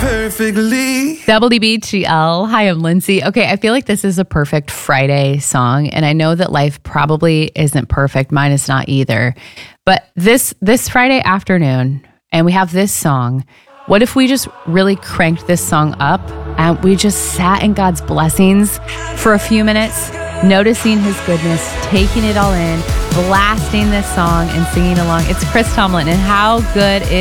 perfectly. WBGL. Hi, I'm Lindsay. Okay, I feel like this is a perfect Friday song, and I know that life probably isn't perfect. Mine is not either. But this Friday afternoon, and we have this song. What if we just really cranked this song up and we just sat in God's blessings for a few minutes, noticing his goodness, taking it all in, blasting this song and singing along. It's Chris Tomlin, and how good is